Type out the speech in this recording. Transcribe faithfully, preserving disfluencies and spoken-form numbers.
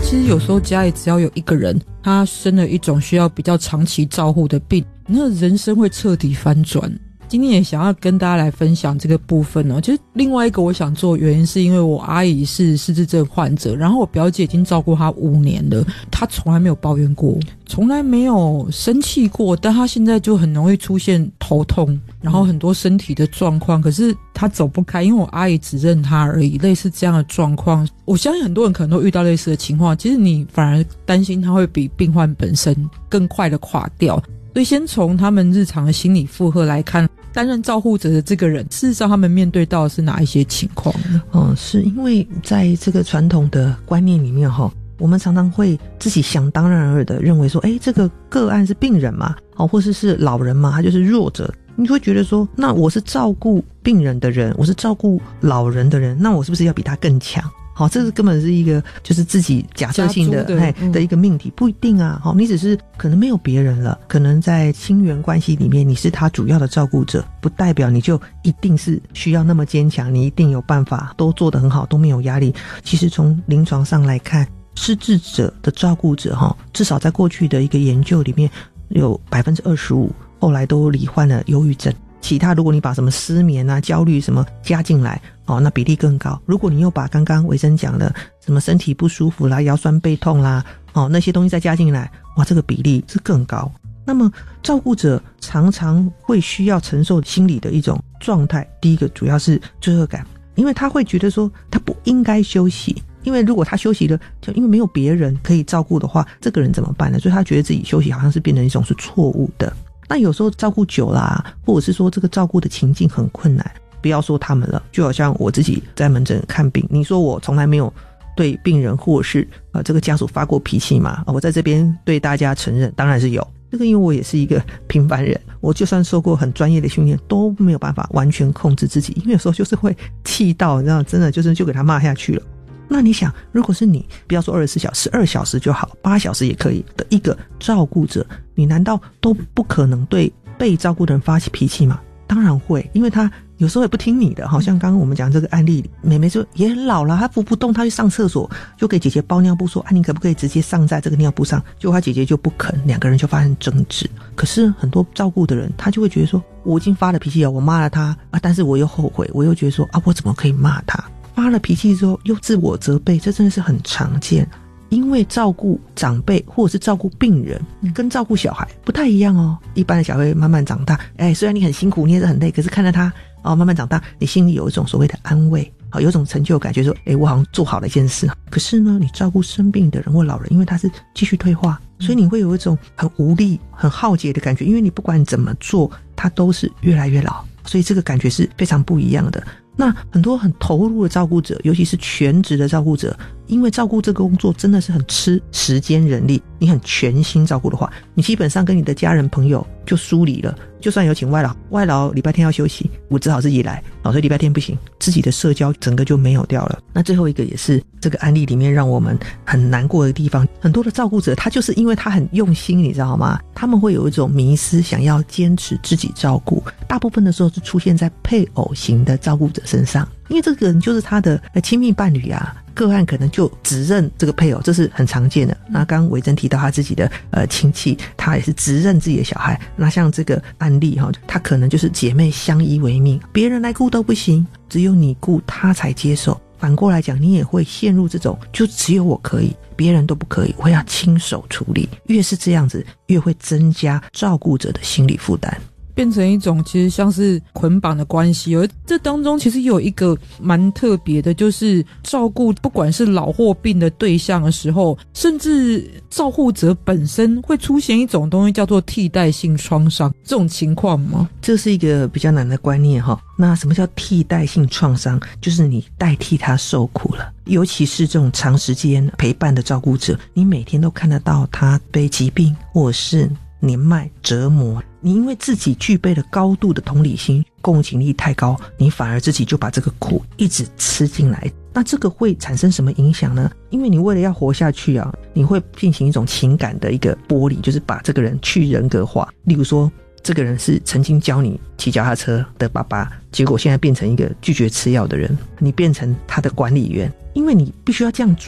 其实有时候家里只要有一个人他生了一种需要比较长期照护的病，那人生会彻底翻转。今天也想要跟大家来分享这个部分哦。其实另外一个我想做的原因是因为我阿姨是失智症患者，然后我表姐已经照顾她五年了，她从来没有抱怨过，从来没有生气过，但她现在就很容易出现头痛，然后很多身体的状况，可是她走不开，因为我阿姨只认她而已，类似这样的状况。我相信很多人可能都遇到类似的情况，其实你反而担心她会比病患本身更快的垮掉。所以先从他们日常的心理负荷来看，担任照护者的这个人事实上他们面对到的是哪一些情况呢？ 嗯，是因为在这个传统的观念里面哈，我们常常会自己想当然而的认为说，诶，这个个案是病人嘛，好，或是是老人嘛，他就是弱者，你会觉得说，那我是照顾病人的人，我是照顾老人的人，那我是不是要比他更强？好，这是根本是一个就是自己假设性的的, 嗯、 的一个命题，不一定啊。好，你只是可能没有别人了，可能在亲缘关系里面你是他主要的照顾者，不代表你就一定是需要那么坚强，你一定有办法都做得很好，都没有压力。其实从临床上来看，失智者的照顾者哈，至少在过去的一个研究里面，有百分之二十五后来都罹患了忧郁症。其他如果你把什么失眠啊、焦虑什么加进来，哦，那比例更高。如果你又把刚刚维珍讲的什么身体不舒服啦、腰酸背痛啦，哦，那些东西再加进来，哇，这个比例是更高。那么照顾者常常会需要承受心理的一种状态，第一个主要是罪恶感，因为他会觉得说他不应该休息，因为如果他休息了，就因为没有别人可以照顾的话，这个人怎么办呢？所以他觉得自己休息好像是变成一种是错误的。那有时候照顾久啦，或者是说这个照顾的情境很困难，不要说他们了，就好像我自己在门诊看病，你说我从来没有对病人或者是呃这个家属发过脾气嘛？我在这边对大家承认，当然是有。这个因为我也是一个平凡人，我就算受过很专业的训练，都没有办法完全控制自己，因为有时候就是会气到，你知道，真的就是就给他骂下去了。那你想，如果是你，不要说二十四小时，十二小时就好，八小时也可以的一个照顾者，你难道都不可能对被照顾的人发起脾气吗？当然会，因为他有时候也不听你的，好像刚刚我们讲这个案例里，妹妹就也很老了，她扶不动，她去上厕所，就给姐姐包尿布说，啊，你可不可以直接上在这个尿布上？结果她姐姐就不肯，两个人就发生争执。可是很多照顾的人，他就会觉得说，我已经发了脾气了，我骂了他啊，但是我又后悔，我又觉得说，啊，我怎么可以骂他？发了脾气之后又自我责备，这真的是很常见。因为照顾长辈或者是照顾病人跟照顾小孩不太一样哦。一般的小孩慢慢长大，哎，虽然你很辛苦，你也是很累，可是看着他哦慢慢长大，你心里有一种所谓的安慰，好，有一种成就感，觉得说，哎，我好像做好了一件事。可是呢，你照顾生病的人或老人，因为他是继续退化，所以你会有一种很无力、很耗竭的感觉，因为你不管怎么做，他都是越来越老，所以这个感觉是非常不一样的。那很多很投入的照顾者，尤其是全职的照顾者，因为照顾这个工作真的是很吃时间人力，你很全心照顾的话，你基本上跟你的家人朋友就疏离了。就算有请外劳，外劳礼拜天要休息，我只好自己来，所以礼拜天不行，自己的社交整个就没有掉了。那最后一个也是这个案例里面让我们很难过的地方，很多的照顾者他就是因为他很用心，你知道吗？他们会有一种迷思，想要坚持自己照顾，大部分的时候是出现在配偶型的照顾者身上，因为这个人就是他的亲密伴侣啊，个案可能就只认这个配偶，这是很常见的。那刚刚维珍提到他自己的呃亲戚，他也是只认自己的小孩。那像这个案例哈，他可能就是姐妹相依为命，别人来顾都不行，只有你顾他才接受。反过来讲，你也会陷入这种就只有我可以，别人都不可以，我要亲手处理。越是这样子，越会增加照顾者的心理负担， 变成一种其实像是捆绑的关系。而这当中其实有一个蛮特别的，就是照顾不管是老或病的对象的时候，甚至照顾者本身会出现一种东西叫做替代性创伤，这种情况吗？ 这是一个比较难的观念哈。那什么叫替代性创伤？就是你代替他受苦了，尤其是这种长时间陪伴的照顾者，你每天都看得到他被疾病或者是年迈折磨，你因为自己具备了高度的同理心，共情力太高，你反而自己就把这个苦一直吃进来。那这个会产生什么影响呢？因为你为了要活下去啊，你会进行一种情感的一个剥离，就是把这个人去人格化。例如说，这个人是曾经教你骑脚踏车的爸爸，结果现在变成一个拒绝吃药的人，你变成他的管理员，因为你必须要这样做。